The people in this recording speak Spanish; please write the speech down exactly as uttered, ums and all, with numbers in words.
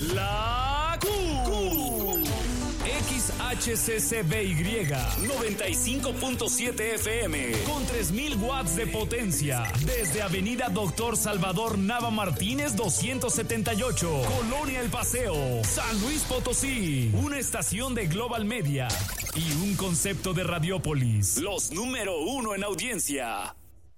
La Q. Q. X H C C B Y noventa y cinco punto siete F M con tres mil watts de potencia desde Avenida Doctor Salvador Nava Martínez doscientos setenta y ocho, Colonia El Paseo, San Luis Potosí. Una estación de Global Media y un concepto de Radiópolis. Los número uno en audiencia.